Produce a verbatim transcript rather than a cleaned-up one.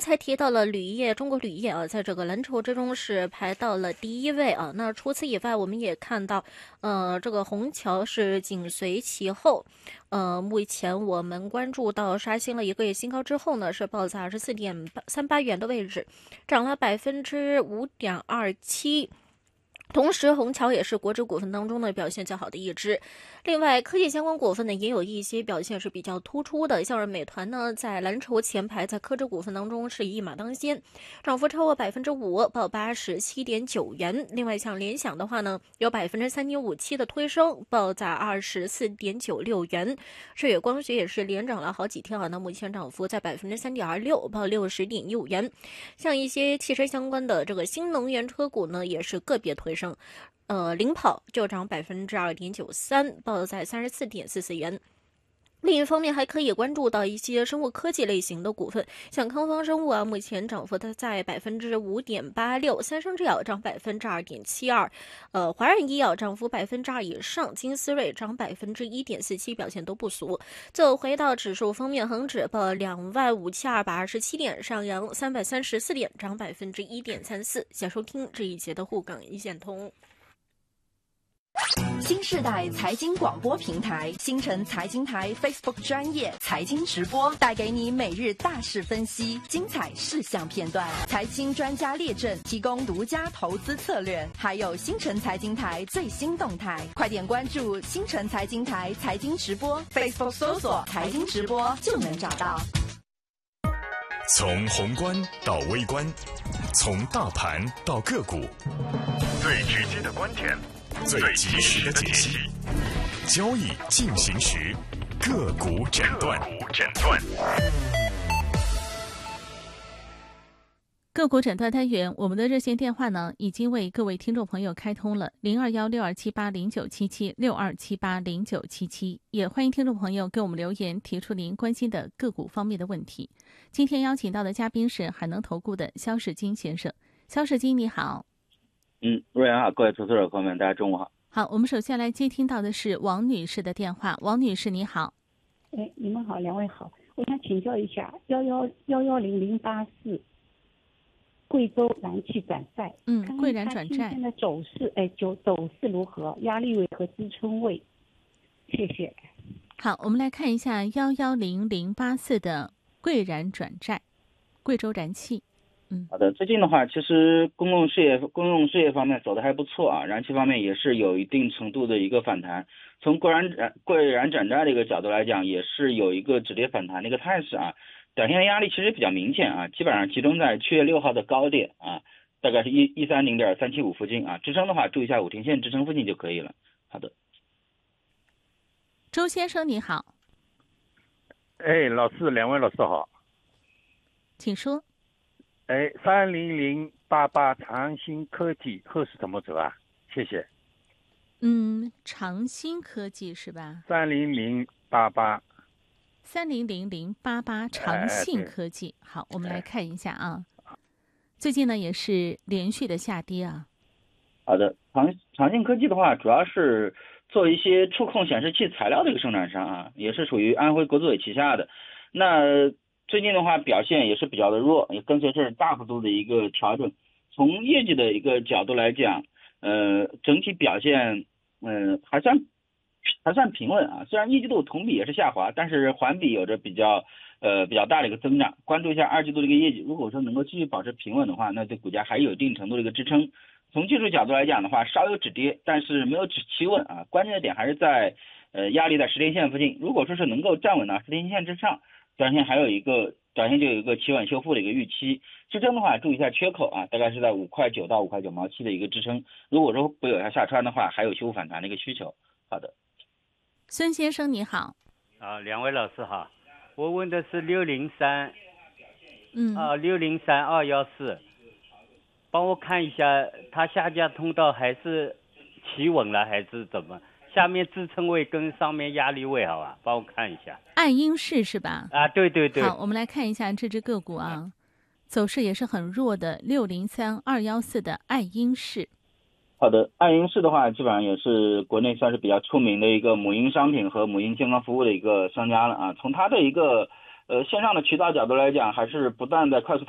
才提到了铝业，中国铝业啊，在这个蓝筹之中是排到了第一位啊。那除此以外，我们也看到，呃，这个虹桥是紧随其后。呃，目前我们关注到刷新了一个月新高之后呢，是报在二十四点三八元的位置，涨了百分之五点二七。同时，虹桥也是国指股份当中的表现较好的一支。另外，科技相关股份呢也有一些表现是比较突出的，像是美团呢在蓝筹前排，在科指股份当中是一马当先，涨幅超过百分之五，报八十七点九元。另外，像联想的话呢，有百分之三点五七的推升，报在二十四点九六元。视野光学也是连涨了好几天啊，那目前涨幅在百分之三点二六，报六十点一五元。像一些汽车相关的这个新能源车股呢，也是个别推升。呃，领跑就涨百分之二点九三，报在三十四点四四元。另一方面，还可以关注到一些生物科技类型的股份，像康方生物啊，目前涨幅的在百分之五点八六，三生制药涨百分之二点七二，呃，华润医药涨幅百分之二以上，金思瑞涨百分之一点四七，表现都不俗。就回到指数方面，恒指报两万五千二百二十七点，上扬三百三十四点，涨百分之一点三四。想收听这一节的沪港一线通。 新世代财经广播平台新城财经台 Facebook 专业财经直播，带给你每日大事分析、精彩事项片段、财经专家列阵，提供独家投资策略，还有新城财经台最新动态。快点关注新城财经台财经直播 Facebook 搜索财经直播就能找到。 从宏观到微观，从大盘到个股，最直接的观点，最及时的解析，交易进行时，个股诊断。 个股诊断单元，我们的热线电话呢已经为各位听众朋友开通了零二幺六二七八零九七七六二七八零九七七，也欢迎听众朋友给我们留言，提出您关心的个股方面的问题。今天邀请到的嘉宾是海能投顾的肖世金先生。肖世金你好。 嗯，瑞安好，各位投资者朋友们，大家中午好。 好，我们首先来接听到的是王女士的电话。王女士你好。 哎，你们好，两位好，我想请教一下幺幺幺幺零零八四贵州燃气转债， 嗯，贵燃转债今天的走势，哎，就走势如何？压力位和支撑位？谢谢。 好，我们来看一下幺幺零零八四的贵燃转债，贵州燃气。嗯， 好的。最近的话，其实公共事业公用事业方面走得还不错啊，燃气方面也是有一定程度的一个反弹。从贵燃贵燃转债的一个角度来讲，也是有一个止跌反弹的一个态势啊。短线的压力其实比较明显啊，基本上集中在七月六号的高点啊，大概是一一三零点三七五附近啊。支撑的话，注意一下五天线支撑附近就可以了。好的。 周先生你好。 哎，老师，两位老师好。 请说。 哎，三零零八八长兴科技后市怎么走啊？谢谢。 嗯，长兴科技是吧？ 三零零八八。 三零零零八八长兴科技，哎、好，我们来看一下啊。哎、最近呢也是连续的下跌啊。 好的，长长兴科技的话，主要是做一些触控显示器材料的一个生产商啊，也是属于安徽国资委旗下的。那最近的话表现也是比较的弱，也跟随着大幅度的一个调整。从业绩的一个角度来讲，呃，整体表现，嗯、呃，还算。还算平稳啊，虽然一季度同比也是下滑，但是环比有着比较呃比较大的一个增长。关注一下二季度的一个业绩，如果说能够继续保持平稳的话，那对股价还有一定程度的一个支撑。从技术角度来讲的话，稍有止跌，但是没有止企稳啊。关键的点还是在呃压力在十天线附近，如果说是能够站稳到十天线之上，短线还有一个短线就有一个企稳修复的一个预期。支撑的话，注意一下缺口啊，大概是在五块九到五块九毛七的一个支撑。如果说不有下下穿的话，还有修复反弹的一个需求。好的。 孙先生你好。 啊，两位老师好，我问的是六零三， 嗯， 啊六零三二幺四，帮我看一下，它下降通道还是企稳了还是怎么？下面支撑位跟上面压力位，好吧，帮我看一下。 爱英仕是吧？ 啊，对对对。 好，我们来看一下这只个股啊，走势也是很弱的，六零三二幺四的爱英仕。 好的，爱英仕的话，基本上也是国内算是比较出名的一个母婴商品和母婴健康服务的一个商家了啊。从它的一个呃线上的渠道角度来讲，还是不断的快速